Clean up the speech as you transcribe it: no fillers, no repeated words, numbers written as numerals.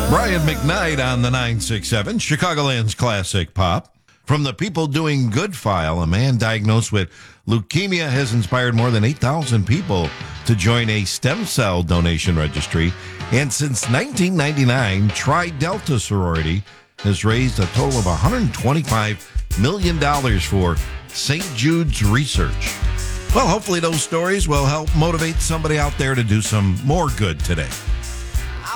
Brian McKnight on the 967, Chicagoland's classic pop. From the People Doing Good file, a man diagnosed with leukemia has inspired more than 8,000 people to join a stem cell donation registry. And since 1999, Tri Delta sorority has raised a total of $125 million for St. Jude's research. Well, hopefully those stories will help motivate somebody out there to do some more good today.